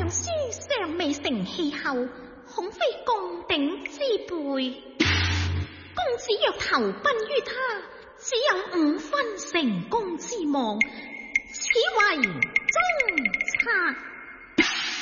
上書尚未成氣候，恐非公頂之輩。公子若投奔於他，只有5分成功之望，此為中策。